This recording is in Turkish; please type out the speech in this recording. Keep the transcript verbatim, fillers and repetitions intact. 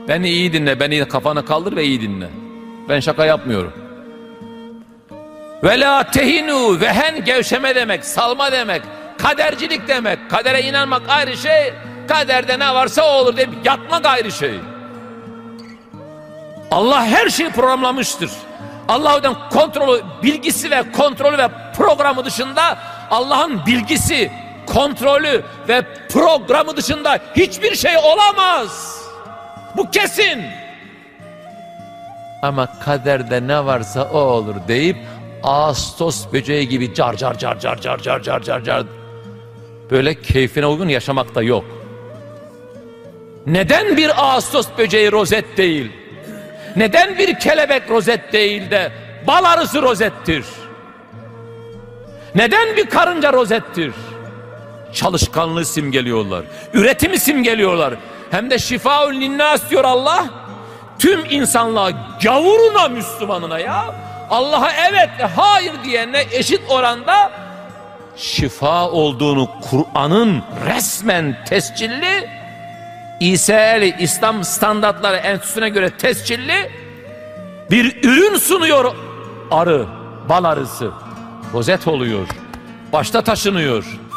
Beni iyi dinle, beni kafanı kaldır ve iyi dinle. Ben şaka yapmıyorum. Ve la tehinu, vehen gevşeme demek, salma demek, kadercilik demek. Kadere inanmak ayrı şey, kaderde ne varsa o olur deyip yatmak ayrı şey. Allah her şeyi programlamıştır. Allah'ın kontrolü, bilgisi ve kontrolü ve programı dışında, Allah'ın bilgisi, kontrolü ve programı dışında hiçbir şey olamaz. Bu kesin. Ama kaderde ne varsa o olur deyip Ağustos böceği gibi car car car car car car car car car böyle keyfine uygun yaşamak da yok. Neden bir Ağustos böceği rozet değil? Neden bir kelebek rozet değil de bal arısı rozettir? Neden bir karınca rozettir? Çalışkanlığı simgeliyorlar, üretimi simgeliyorlar. Hem de şifaul linnas diyor Allah. Tüm insanlığa, gavuruna, Müslümanına ya. Allah'a evet ve hayır diyenle eşit oranda şifa olduğunu Kur'an'ın resmen tescilli, İSE'li İslam Standartları Enstitüsü'ne göre tescilli bir ürün sunuyor arı, bal arısı. Rozet oluyor, başta taşınıyor.